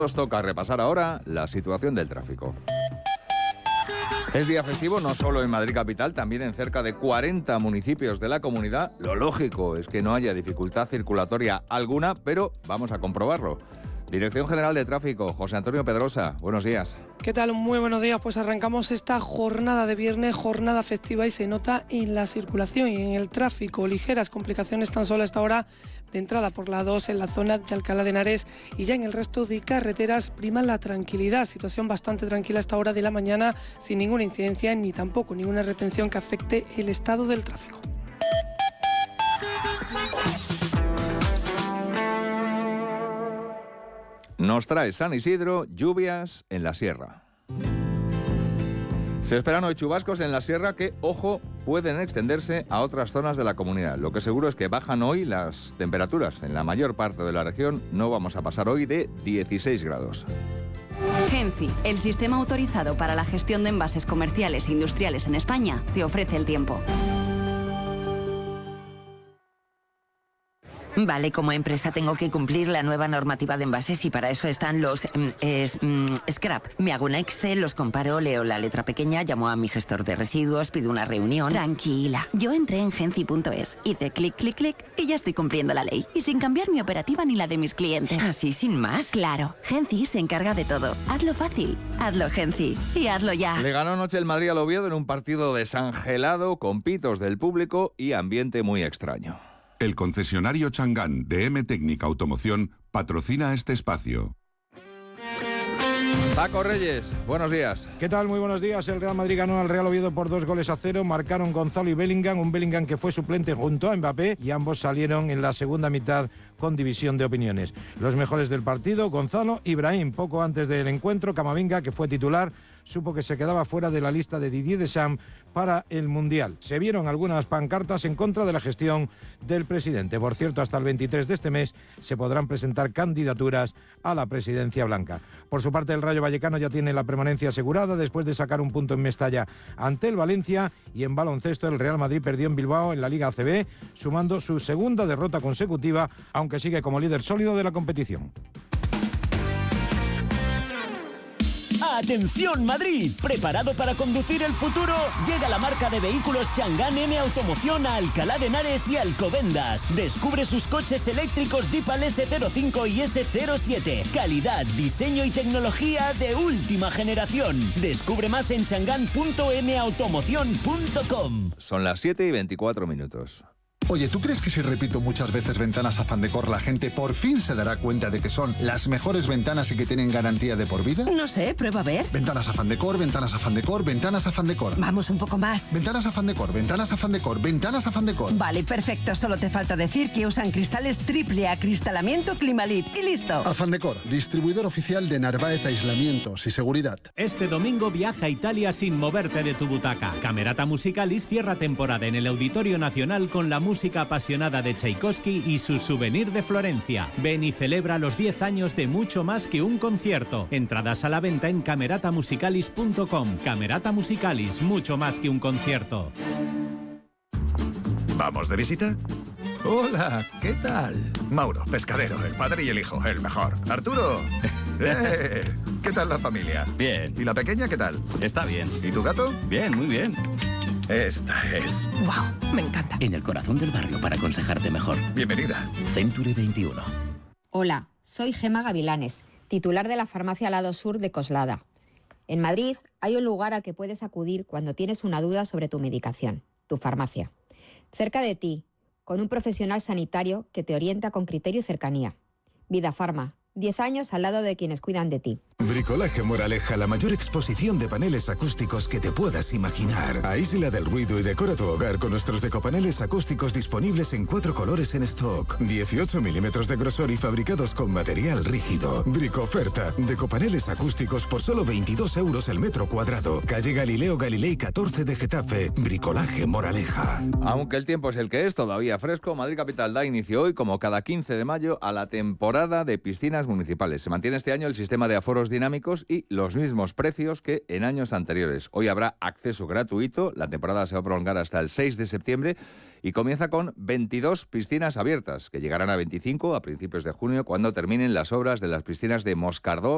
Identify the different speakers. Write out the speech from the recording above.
Speaker 1: Nos toca repasar ahora la situación del tráfico. Es día festivo no solo en Madrid capital, también en cerca de 40 municipios de la comunidad. Lo lógico es que no haya dificultad circulatoria alguna, pero vamos a comprobarlo. Dirección General de Tráfico, José Antonio Pedrosa, buenos días.
Speaker 2: ¿Qué tal? Muy buenos días. Pues arrancamos esta jornada de viernes, jornada festiva, y se nota en la circulación y en el tráfico. Ligeras complicaciones tan solo a esta hora de entrada por la 2 en la zona de Alcalá de Henares, y ya en el resto de carreteras prima la tranquilidad. Situación bastante tranquila a esta hora de la mañana, sin ninguna incidencia ni tampoco ninguna retención que afecte el estado del tráfico.
Speaker 1: Nos trae San Isidro lluvias en la sierra. Se esperan hoy chubascos en la sierra que, ojo, pueden extenderse a otras zonas de la comunidad. Lo que seguro es que bajan hoy las temperaturas. En la mayor parte de la región no vamos a pasar hoy de 16 grados.
Speaker 3: Genci, el sistema autorizado para la gestión de envases comerciales e industriales en España, te ofrece el tiempo.
Speaker 4: Vale, como empresa tengo que cumplir la nueva normativa de envases y para eso están los scrap. Me hago un Excel, los comparo, leo la letra pequeña, llamo a mi gestor de residuos, pido una reunión.
Speaker 3: Tranquila, yo entré en genci.es, hice clic, clic, clic y ya estoy cumpliendo la ley. Y sin cambiar mi operativa ni la de mis clientes.
Speaker 4: ¿Así sin más?
Speaker 3: Claro, Genci se encarga de todo. Hazlo fácil, hazlo Genci y hazlo ya.
Speaker 1: Le ganó anoche el Madrid al Oviedo en un partido desangelado, con pitos del público y ambiente muy extraño.
Speaker 5: El concesionario Chang'an de M Técnica Automoción patrocina este espacio.
Speaker 1: Paco Reyes, buenos días.
Speaker 6: ¿Qué tal? Muy buenos días. El Real Madrid ganó al Real Oviedo por 2-0. Marcaron Gonzalo y Bellingham, un Bellingham que fue suplente junto a Mbappé, y ambos salieron en la segunda mitad con división de opiniones. Los mejores del partido, Gonzalo y Brahim. Poco antes del encuentro, Camavinga, que fue titular, supo que se quedaba fuera de la lista de Didier Deschamps para el Mundial. Se vieron algunas pancartas en contra de la gestión del presidente. Por cierto, hasta el 23 de este mes se podrán presentar candidaturas a la presidencia blanca. Por su parte, el Rayo Vallecano ya tiene la permanencia asegurada después de sacar un punto en Mestalla ante el Valencia, y en baloncesto el Real Madrid perdió en Bilbao en la Liga ACB, sumando su segunda derrota consecutiva, aunque sigue como líder sólido de la competición.
Speaker 7: ¡Atención Madrid! ¿Preparado para conducir el futuro? Llega la marca de vehículos Chang'an M Automoción a Alcalá de Henares y Alcobendas. Descubre sus coches eléctricos Deepal S05 y S07. Calidad, diseño y tecnología de última generación. Descubre más en chang'an.mautomoción.com.
Speaker 1: Son las 7:24.
Speaker 8: Oye, ¿tú crees que si repito muchas veces ventanas Afán Decor, la gente por fin se dará cuenta de que son las mejores ventanas y que tienen garantía de por vida?
Speaker 9: No sé, prueba a ver.
Speaker 8: Ventanas Afán Decor, ventanas Afán Decor, ventanas Afán Decor.
Speaker 9: Vamos un poco más.
Speaker 8: Ventanas Afán Decor, ventanas Afán Decor, ventanas Afán Decor.
Speaker 9: Vale, perfecto. Solo te falta decir que usan cristales triple acristalamiento Climalit. Y listo.
Speaker 8: Afán Decor, distribuidor oficial de Narváez Aislamientos y Seguridad.
Speaker 10: Este domingo viaja a Italia sin moverte de tu butaca. Camerata Musicalis cierra temporada en el Auditorio Nacional con la música apasionada de Tchaikovsky y su souvenir de Florencia. Ven y celebra los 10 años de mucho más que un concierto. Entradas a la venta en cameratamusicalis.com. Camerata Musicalis, mucho más que un concierto.
Speaker 11: ¿Vamos de visita?
Speaker 12: Hola, ¿qué tal?
Speaker 11: Mauro, pescadero, el padre y el hijo, el mejor. Arturo, ¿qué tal la familia?
Speaker 12: Bien.
Speaker 11: ¿Y la pequeña qué tal?
Speaker 12: Está bien.
Speaker 11: ¿Y tu gato?
Speaker 12: Bien, muy bien.
Speaker 11: Esta es.
Speaker 9: ¡Wow! Me encanta.
Speaker 13: En el corazón del barrio para aconsejarte mejor.
Speaker 11: Bienvenida.
Speaker 13: Century 21.
Speaker 14: Hola, soy Gema Gavilanes, titular de la farmacia Lado Sur de Coslada. En Madrid hay un lugar al que puedes acudir cuando tienes una duda sobre tu medicación, tu farmacia. Cerca de ti, con un profesional sanitario que te orienta con criterio y cercanía. Vida Farma, 10 años al lado de quienes cuidan de ti.
Speaker 15: Bricolaje Moraleja, la mayor exposición de paneles acústicos que te puedas imaginar. Aísla del ruido y decora tu hogar con nuestros decopaneles acústicos disponibles en 4 colores en stock. 18 milímetros de grosor y fabricados con material rígido. Bricoferta, decopaneles acústicos por solo 22 euros el metro cuadrado. Calle Galileo Galilei 14 de Getafe. Bricolaje Moraleja.
Speaker 1: Aunque el tiempo es el que es, todavía fresco, Madrid Capital da inicio hoy, como cada 15 de mayo, a la temporada de piscinas municipales. Se mantiene este año el sistema de aforos dinámicos y los mismos precios que en años anteriores. Hoy habrá acceso gratuito, la temporada se va a prolongar hasta el 6 de septiembre y comienza con 22 piscinas abiertas, que llegarán a 25 a principios de junio, cuando terminen las obras de las piscinas de Moscardó